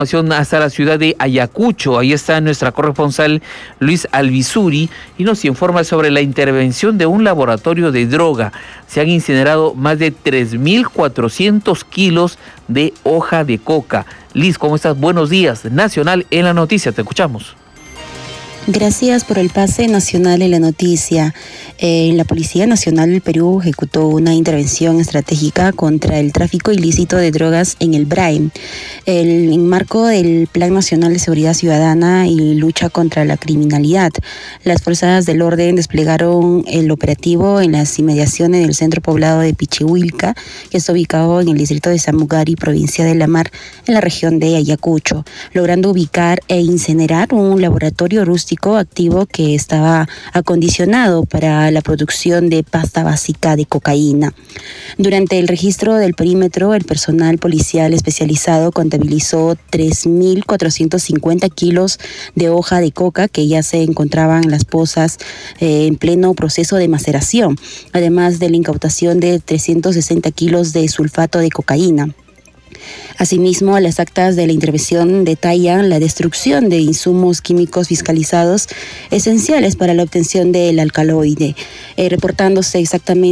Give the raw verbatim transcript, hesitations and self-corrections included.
Hasta la ciudad de Ayacucho. Ahí está nuestra corresponsal Luis Albizuri y nos informa sobre la intervención de un laboratorio de droga. Se han incinerado más de tres mil cuatrocientos kilos de hoja de coca. Liz, ¿cómo estás? Buenos días. Nacional en la noticia, te escuchamos. Gracias por el pase nacional en la noticia. Eh, la Policía Nacional del Perú ejecutó una intervención estratégica contra el tráfico ilícito de drogas en el Braem. El, en marco del Plan Nacional de Seguridad Ciudadana y Lucha contra la Criminalidad, las fuerzas del orden desplegaron el operativo en las inmediaciones del centro poblado de Pichihuilca, que está ubicado en el distrito de Samugari, provincia de La Mar, en la región de Ayacucho, logrando ubicar e incinerar un laboratorio rústico activo que estaba acondicionado para la producción de pasta básica de cocaína. Durante el registro del perímetro, el personal policial especializado contabilizó tres mil cuatrocientos cincuenta kilos de hoja de coca que ya se encontraban en las pozas eh, en pleno proceso de maceración, además de la incautación de trescientos sesenta kilos de sulfato de cocaína. Asimismo, las actas de la intervención detallan la destrucción de insumos químicos fiscalizados esenciales para la obtención del alcaloide, eh, reportándose exactamente